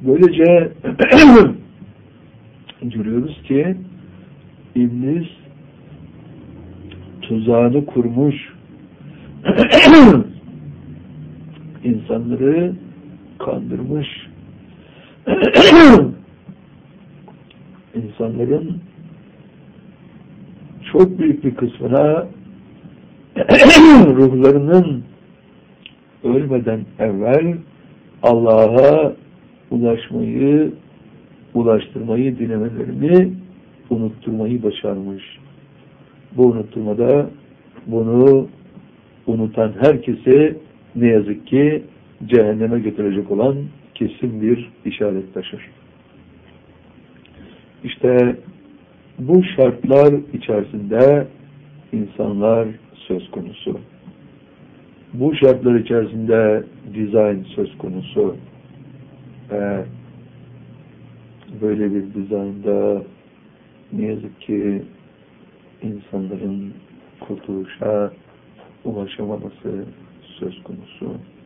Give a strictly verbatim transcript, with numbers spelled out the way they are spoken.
Böylece görüyoruz ki İblis tuzağını kurmuş, insanları kandırmış, insanların çok büyük bir kısmına ruhlarının ölmeden evvel Allah'a ulaşmayı, ulaştırmayı dilemelerini unutturmayı başarmış. Bu unutturmada bunu unutan herkese ne yazık ki cehenneme götürecek olan kesin bir işaret taşır. İşte bu şartlar içerisinde insanlar söz konusu. Bu şartlar içerisinde dizayn söz konusu. Ve böyle bir dizaynda ne yazık ki insanların kurtuluşa ulaşamaması söz konusu.